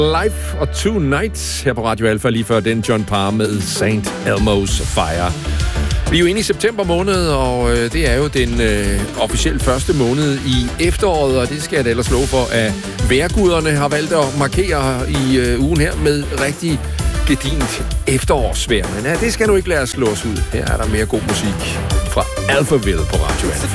Live og Tonight her på Radio Alpha, lige før den John Parr med St. Elmo's Fire. Vi er jo inde i september måned, og det er jo den officielt første måned i efteråret, og det skal jeg da ellers love for, at vejrguderne har valgt at markere i ugen her med rigtig gedint efterårsvejr. Men ja, det skal nu ikke lade os slå os ud. Her er der mere god musik fra Alphaville på Radio Alpha.